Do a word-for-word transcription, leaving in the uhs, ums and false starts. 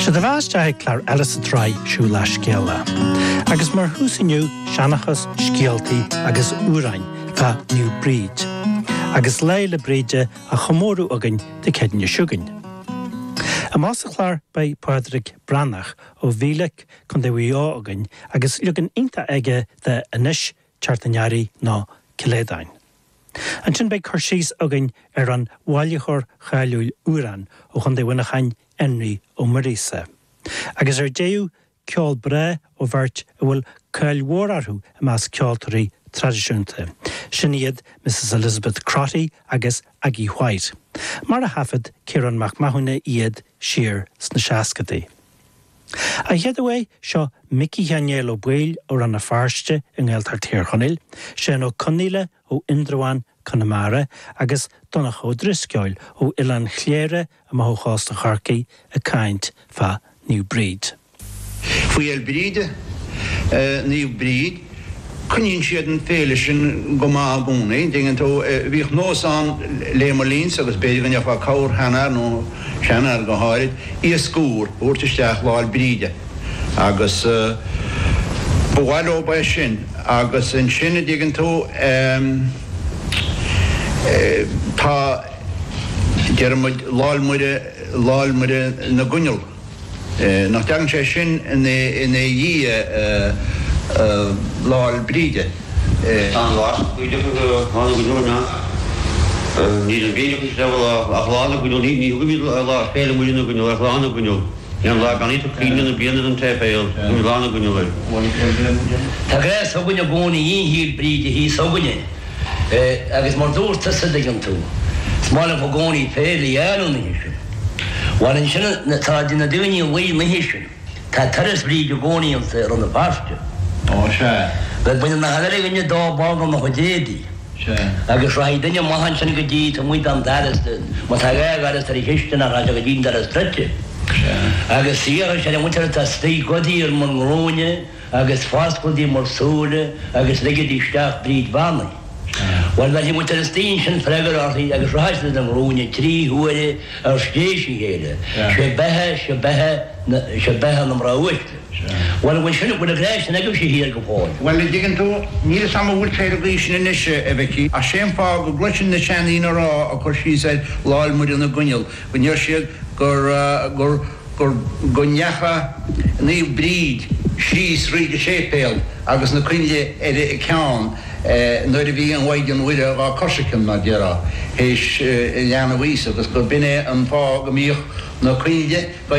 Se de bháiste clar Alice Try siú le scéala. Agus mar húsiniu seanachas scialtaí agus úrain fa New Breed. Agus leile bríide a chomórú agan de cedne siúgain. A más a chláir bei Pádraig Brannach ó bhílech chun de bhíá agan agus lugan inta aige de inis teartanearí ná Ciléadain. An sin bei chuirsís agan ar an bháilíochar chailúil úran ó chun de bhuinachain Henry ó Marisa. Agus ar déú ceol bre ó bhirt a bhfuil cailhórarthú a más ceoltarí tradiisiúnta. Sin iad Missus Elizabeth Crotty agus Aggie White. Mar a hafad Ciaran McMahony iad siar sna seascadaí. A headaway seo Mickey Haniel ó Bwail ó ran na farste in Gaeltacht Tíorchonil, sé ó Conile ó Indrawan Connemara agus Donach ó Driscoil ó Ilan Chléire a Mahochasta Charcaí a Caint fa New Breed. Fuil Breed, uh, New Breed, Cunin siad an féilisin go má gúnaí, dingen tó bhíoch nós an lémarlíns agus beidir gan fa caur hanar nó seanar go háirid í scúr úirtisteach láil bríide. Agus uh, bhhail ó ba sin, agus an sinna dingen tó um, uh, tá dearmid láil muide láil muide na gúneil. Uh, nach deagan sé sin in é dhí Uh, láil bríide. An lá, bríide go hána go dúna. Ní an bríide go sefal a chlána go dúna, ní go bíad lá féile múlina go dúna, a chlána go dúna. Nían lá ganító clína na bíana an tepéil, go lána go dúna. Tá gré sogunne bóna í híl bríide hí sogunne. Agus mar dúrta sa digan tú. Smála fo gónaí féile iarú na hisin. Warin sinna na tá dina dúine bhí na hisin. Tá taras bríide gónaí an ar an na báiste. Ó sé. Bheith buine na halaí gonne dá bágan na chodéadí. Sé. Agus rá duine mahan sin go dí tá muid an daras má tá gaag aras tar i histean a ráte go dín daras trete. Sé. Agus síar sé mutar tá stí godí ar man ngróne, agus fáscodí mar súle, agus ligadí steach bríd bánaí. Wel bheith mutar stín sin fregar arthaí agus ráisna an ngróne trí huaire ar stéisi héile. Sé bethe, sé bethe, sé bethe am rá uiste. Well, when shouldn't would have crashed and I go here go forward. Well, the digging to near some would try to reach in this Eveki. A shame for go glitching the Chanine or of course she said, Lal Mudin Gunyal. When you're shit, Gor Gor Gor Gunyaha, new breed, she's read the shape pale. I was no queen edit account. No the vegan white and with a Koshikam not yera. His Yana Wiesa was good been and fog me no queen